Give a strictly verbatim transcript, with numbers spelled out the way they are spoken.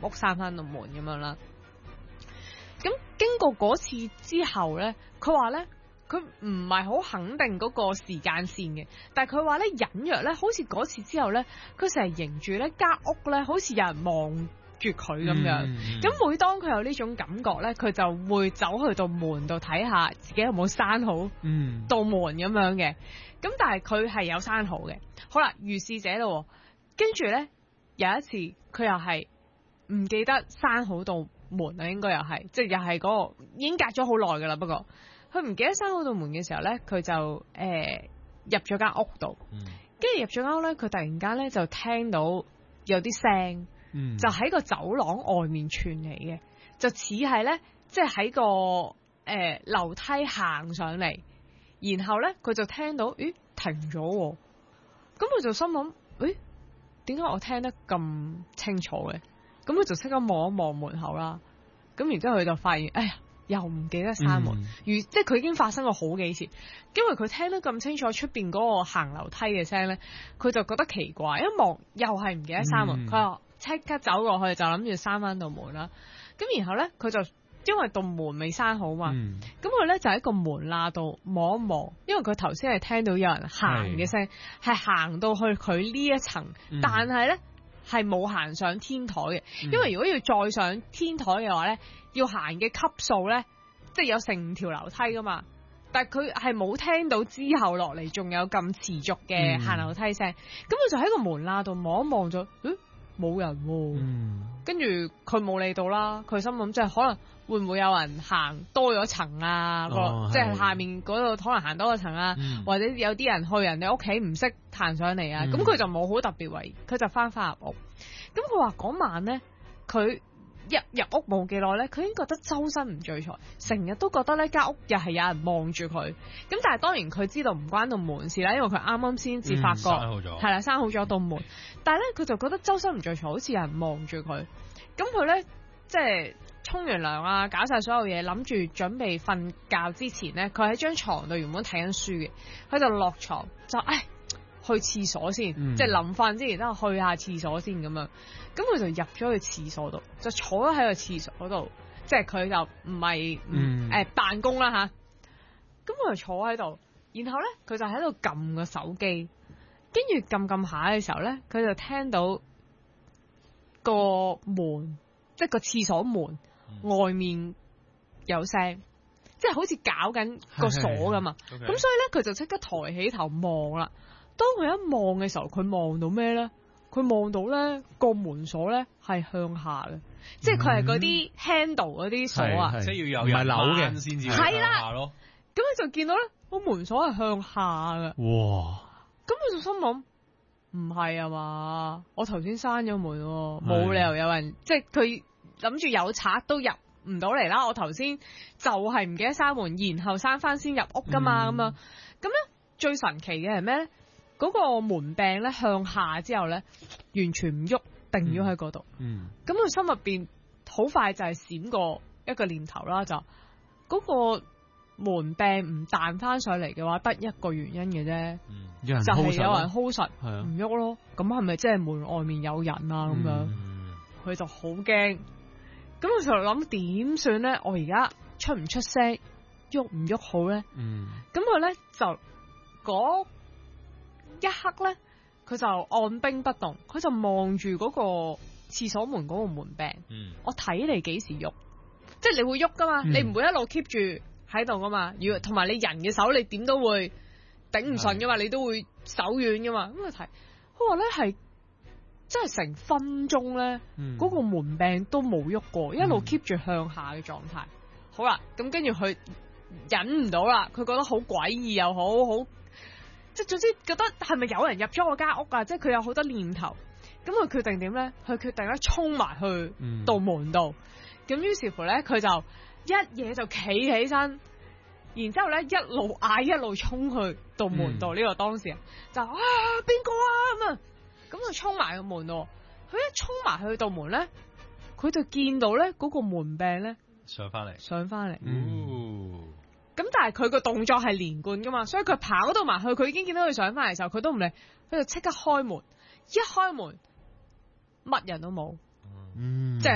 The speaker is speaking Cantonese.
屋閂翻道門咁樣啦。咁經過嗰次之後咧，佢話咧佢唔係好肯定嗰個時間線嘅，但係佢話咧隱約咧，好似嗰次之後咧，佢成日迎住咧間屋咧，好似有人望住佢咁樣。咁、嗯嗯、每當佢有呢種感覺咧，佢就會走去到門度睇下自己有冇閂好道門咁樣嘅。咁但係佢係有閂好嘅。好啦，如是者咯，跟住咧有一次佢又係唔記得閂好道門啦，應該又係，即係又係嗰個已經隔咗好耐噶啦。不過佢唔記得閂好道門嘅時候咧，佢就誒、呃、入咗間屋度，跟住入咗間屋咧，佢突然間咧就聽到有啲聲，嗯、就喺個走廊外面傳嚟嘅，就似係咧，即係喺個誒樓梯行上嚟，然後咧佢就聽到，咦停咗，咁佢就心諗，誒點解我聽得咁清楚嘅？咁佢就即刻望一望門口啦，咁然之後佢就發現，哎呀，又唔記得閂門，嗯、如即係佢已經發生過好幾次，因為佢聽得咁清楚出邊嗰個行樓梯嘅聲咧，佢就覺得奇怪，一望又係唔記得閂門，佢話即刻走過去就諗住閂翻道門啦，咁然後咧佢就因為道門未閂好嘛，咁佢咧就喺個門罅度望一望，因為佢頭先係聽到有人行嘅聲，係行到去佢呢一層，嗯、但係咧。係冇行上天台嘅，因為如果要再上天台嘅話咧，要行嘅級數咧，即係有成條樓梯噶嘛。但係佢係冇聽到之後落嚟仲有咁持續嘅行樓梯聲，咁佢、嗯、就喺個門罅度望一望咗，誒冇人喎、啊。嗯、跟住佢冇理到啦，佢心諗即係可能會唔會有人行多咗層啊？哦、即係下面嗰度可能行多咗層啊，嗯、或者有啲人去人哋屋企唔識行上嚟啊，咁佢、嗯、就冇好特別為，佢就翻返入屋。咁佢話嗰晚咧，佢入入屋冇幾耐咧，佢已經覺得周身唔聚財，成日都覺得呢間屋又係有人望住佢。咁但係當然佢知道唔關道門事啦，因為佢啱啱先至發覺係啦，閂、嗯、好咗道門。但係咧佢就覺得周身唔聚財，好似有人望住佢。咁佢咧即係沖完涼啊，搞晒所有嘢，諗住準備瞓覺之前咧，佢喺張床度原本睇緊書嘅，佢就落床就唉。去廁所先，嗯、即係臨瞓之前都去下廁所先咁樣。咁佢就入咗去廁所度，就坐咗喺個廁所度，即係佢就唔係誒辦公啦吓。咁佢就坐喺度，然後咧佢就喺度撳個手機，跟住撳撳下嘅時候咧，佢就聽到個門，即係個廁所門、嗯、外面有聲，即係好似搞緊個鎖㗎嘛。咁、okay. 所以咧佢就即刻抬起頭望啦。當佢一望嘅時候，佢望到咩咧？佢望到咧個門鎖咧係向下嘅，嗯、即係佢係嗰啲 handle 嗰啲鎖啊， 即係要有人扭嘅先至係啦。咯。 咁佢就見到咧個門鎖係向下嘅。哇！咁佢就心諗唔係啊嘛，我頭先閂咗門，冇理由有人，即係佢諗住有賊都入唔到嚟啦。我頭先就係唔記得閂門，然後閂翻先入屋噶嘛，咁樣咁咧最神奇嘅係咩咧？嗰個門柄咧向下之後咧，完全唔喐，定咗喺嗰度。嗯，咁佢心入邊好快就係閃過一個念頭啦，就嗰個門柄唔彈翻上嚟嘅話，得一個原因嘅啫，嗯、就係有人 hold 實，唔喐咯。咁係咪即係門外面有人啊？咁、嗯、樣，佢就好驚。咁佢就諗點算咧？我而家出唔出聲，喐唔喐好咧？嗯，咁佢咧就嗰。一刻咧，佢就按兵不動，佢就望住嗰個廁所門嗰個門柄。嗯，我睇你幾時喐，即係你會喐噶嘛？嗯、你唔會一路 keep 住喺度噶嘛？如同埋你人嘅手，你點都會頂唔順噶嘛？嗯、你都會手軟噶嘛？咁佢睇，佢話咧係真係成分鐘咧，嗰、嗯、個門柄都冇喐過，一路 keep 住向下嘅狀態。好啦，咁跟住佢忍唔到啦，佢覺得好詭異又好好。即係總之覺得係咪有人入咗我間屋啊？即係佢有好多念頭，咁佢決定點咧？佢決定咧衝埋去道門度，咁於、嗯、是乎咧佢就一嘢就企起身，然之後咧一路嗌一路衝去道門度。呢、嗯、個當時就啊邊個啊咁啊，咁佢衝埋個門度，佢一衝埋去道門咧，佢就見到咧嗰個門柄咧上翻嚟， 上翻嚟。 嗯咁但係佢個動作係連貫噶嘛，所以佢跑到埋去，佢已經見到佢上翻嚟嘅時候，佢都唔理，佢就即刻開門，一開門乜人都冇，嗯，即係。